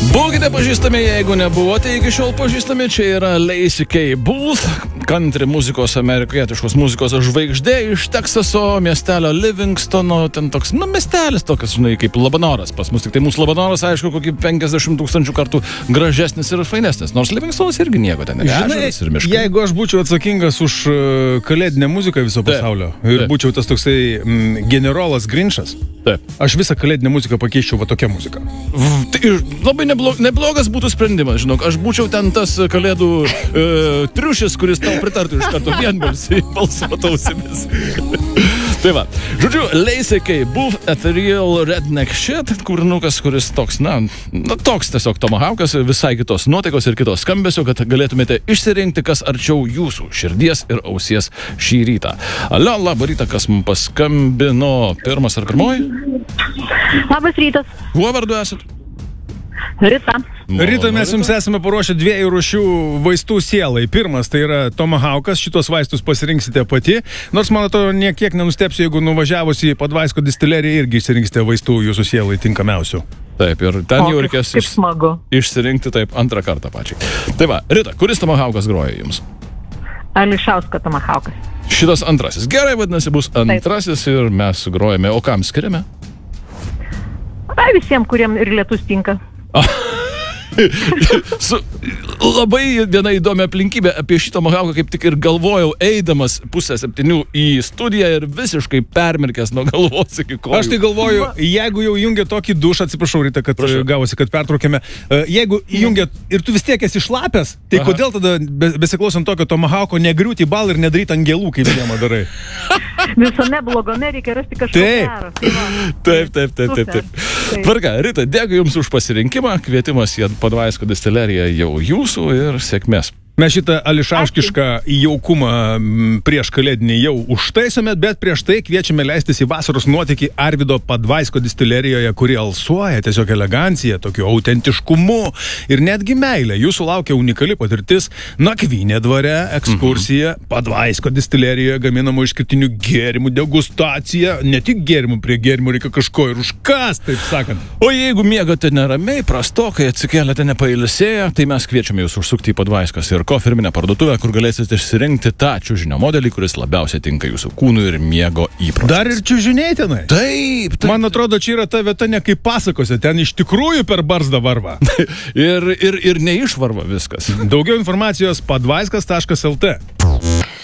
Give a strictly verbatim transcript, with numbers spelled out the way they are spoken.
Būkite pažįstami, jeigu nebuvote iki šiol pažįstami, čia yra Laci K. Booth, country muzikos, amerikietiškos muzikos žvaigždė iš Teksaso miestelio Livingstono, ten toks, nu, miestelis toks, žinai, kaip Labanoras pas mus, tik tai mūsų Labanoras, aišku, kokį penkiasdešimt tūkstančių kartų gražesnis ir fainesnis, nors Livingstonas irgi nieko ten yra, ežeras ir miškai. Jeigu aš būčiau atsakingas už uh, kalėdinę muziką viso pasaulio taip, ir taip. būčiau tas toksai mm, generolas Grinčas, taip. aš visą kalėdinę muziką pakeičiau va tokią muziką. Tai labai neblog, neblogas būtų sprendimas, žinok, aš būčiau ten tas kalėdų e, triušis, kuris tau pritartų iš karto vienbalsiai balsuotausimis. Tai va, žodžiu, Laci K. Booth, Ethereal Redneck Shit, kūrinukas, kuris toks, na, na, toks tiesiog tomahawkas, visai kitos nuotaikos ir kitos skambesio, kad galėtumėte išsirinkti, kas arčiau jūsų širdies ir ausies šį rytą. Alio, labą rytą, kas mums paskambino, pirmas ar pirmoji? Labas rytas. Kuo vardu esat? Rita. Rita, mes jums esame paruošę dviejų rūšių vaistų sielai. Pirmas, tai yra tomahawkas, šitos vaistus pasirinksite pati. Nors, man atrodo, niekiek nenustepsiu, jeigu nuvažiavus į Padvaisko distileriją irgi išsirinksite vaistų jūsų sielai tinkamiausių. Taip, ir ten jau reikės iš, išsirinkti taip antrą kartą pačiai. Tai va, Rita, kuris tomahawkas groja jums? Ališausko tomahawkas. Šitas antrasis. Gerai, vadinasi, bus antrasis taip. Ir mes grojame. O kam skiriame? Ai, visiems, kuriem ir lietus tinka. Su labai viena įdomia aplinkybė apie šitą tomahawką kaip tik ir galvojau, eidamas pusę septynių į studiją ir visiškai permirkęs nuo galvos iki kojų. Aš tai galvoju, jeigu jau jungia tokį dušą, atsiprašau, Rita, kad Prašau. gavosi, kad pertraukėme, jeigu jungia ir tu vis tiek esi šlapęs, tai Aha. kodėl tada besiklausant tokio tomahawko negriūti į balą ir nedaryti angelų, kaip žiemą darai? Visame blogame reikia rasti kažką gero. Taip, taip, taip, taip, taip. Tvarka, Rita, dėkui Jums už pasirinkimą, kvietimas į Padvaisko distileriją jau jūsų ir sėkmės. Mes šitą ališauškišką jaukumą prieš kalėdinį jau užtaisome, bet prieš tai kviečiame leistis į vasaros nuotykį Arvydo Padvaisko distilerijoje, kuri alsuoja tiesiog elegancija, tokiu autentiškumu ir netgi meilė. Jūsų laukia unikali patirtis nakvynė dvare, ekskursija, mhm. Padvaisko distilerijoje gaminamų išskirtinių gėrimų degustacija. Ne tik gėrimų, prie gėrimų reikia kažko ir užkas, taip sakant. O jeigu miegate neramiai, prastokai, atsikeliate nepailsėję, tai mes kviečiame jūs užsukti į Padvaiskos ir ko firminę parduotuvę, kur galėsite išsirinkti tą čiužinio modelį, kuris labiausiai tinka jūsų kūnui ir miego įpročiams. Dar ir čiužiniai tenai? Taip, taip. Man atrodo, čia yra ta vieta ne kaip pasakose, ten iš tikrųjų per barzdą varva. ir, ir, ir neišvarva viskas. Daugiau informacijos padvaiskas taškas lt.